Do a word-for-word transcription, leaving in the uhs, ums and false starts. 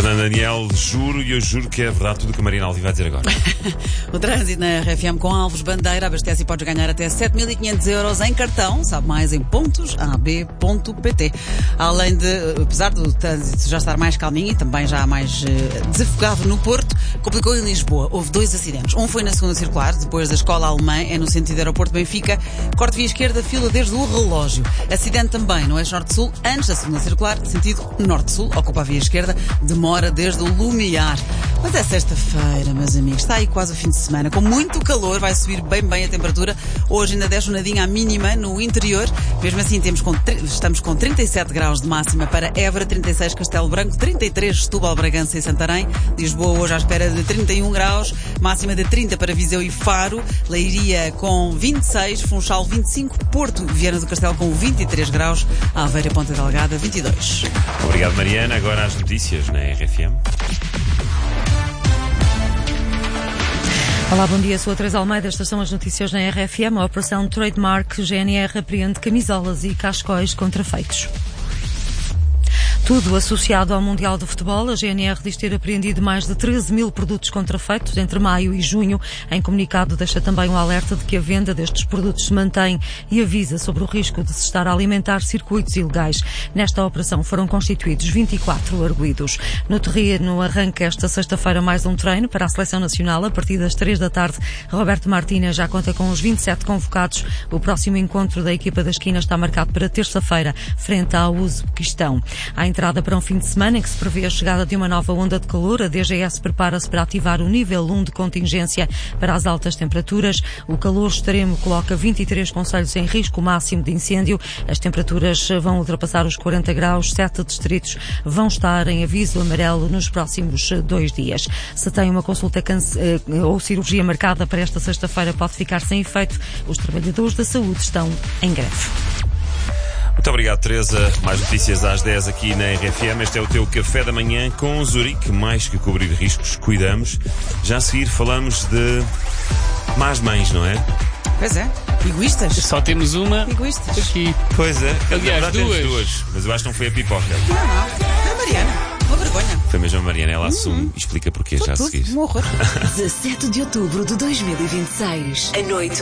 Fernando Daniel, juro e eu juro que é verdade tudo o que a Mariana Alvi vai dizer agora. O trânsito na R F M com Alves Bandeira. Abastece e podes ganhar até sete mil e quinhentos euros em cartão. Sabe mais em pontos a b ponto p t. Além de, apesar do trânsito já estar mais calminho e também já mais uh, desafogado no Porto, complicou em Lisboa. Houve dois acidentes. Um foi na segunda circular, depois da escola alemã, é no sentido aeroporto Benfica. Corte via esquerda, fila desde o relógio. Acidente também no eixo norte-sul, antes da segunda circular, sentido norte-sul, ocupa a via esquerda, demora desde o Lumiar. Mas é sexta-feira, meus amigos, está aí quase o fim de semana, com muito calor, vai subir bem bem a temperatura. Hoje ainda desce um nadinho à mínima no interior, mesmo assim temos com, estamos com trinta e sete graus de máxima para Évora, trinta e seis Castelo Branco, trinta e três Setúbal, Bragança e Santarém. Lisboa hoje à espera de trinta e um graus, máxima de trinta para Viseu e Faro, Leiria com vinte e seis, Funchal vinte e cinco, Porto, Viana do Castelo com vinte e três graus, Aveiro, Ponta Delgada vinte e dois. Obrigado, Mariana. Agora as notícias na R F M. Olá, bom dia. Sou a Teresa Almeida. Estas são as notícias na R F M. A Operação Trademark G N R apreende camisolas e cascóis contrafeitos. Tudo associado ao Mundial de Futebol. A G N R diz ter apreendido mais de treze mil produtos contrafeitos entre maio e junho. Em comunicado deixa também um alerta de que a venda destes produtos se mantém e avisa sobre o risco de se estar a alimentar circuitos ilegais. Nesta operação foram constituídos vinte e quatro arguidos. No terreno arranca esta sexta-feira mais um treino para a Seleção Nacional. A partir das três da tarde, Roberto Martínez já conta com os vinte e sete convocados. O próximo encontro da equipa da esquina está marcado para terça-feira, frente ao Uzbequistão. A entrada para um fim de semana em que se prevê a chegada de uma nova onda de calor, a D G S prepara-se para ativar o nível um de contingência para as altas temperaturas. O calor extremo coloca vinte e três concelhos em risco máximo de incêndio. As temperaturas vão ultrapassar os quarenta graus. Sete distritos vão estar em aviso amarelo nos próximos dois dias. Se tem uma consulta cance- ou cirurgia marcada para esta sexta-feira, pode ficar sem efeito. Os trabalhadores da saúde estão em greve. Muito obrigado, Teresa. Mais notícias às dez aqui na R F M. Este é o teu café da manhã com Zurique. Mais que cobrir riscos, cuidamos. Já a seguir falamos de más mães, não é? Pois é, egoístas. Só temos uma Egoístas. aqui. Pois é. Aliás, Já temos duas. duas. Mas eu acho que não foi a pipoca. Não, não, é a Mariana. Uma vergonha. Foi mesmo a Mariana. Ela assume e explica porquê já a Tudo, seguir. um horror. dezassete de outubro de dois mil e vinte e seis, à noite.